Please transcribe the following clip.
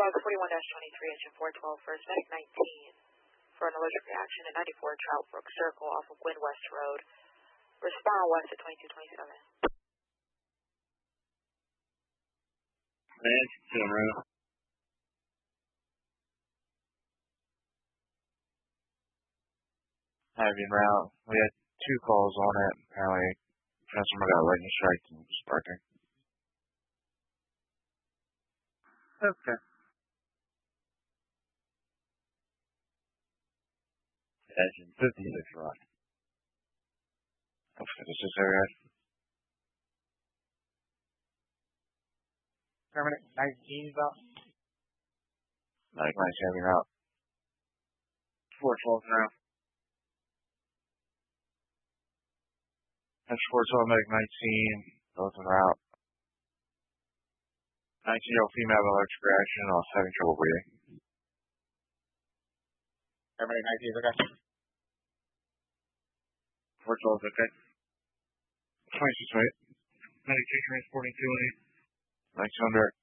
log 41-23, engine 412, first medic 19, for an allergic reaction at 94 Trout Brook Circle off of Gwynn West Road. Respond west at 2227. That's General. Heavy route. We had 2 calls on it. Apparently, customer got lightning strike and sparking. Okay. Engine 56 run. Okay, this is area. Terminate 19 about. Nice heavy route. 412 now. That's 412 medic 19, both en route. 19-year-old female with allergic reaction, also having trouble breathing. Terminate 19 is okay. 412 okay. 26 minute. Medic 2 transporting 2 Thanks, under.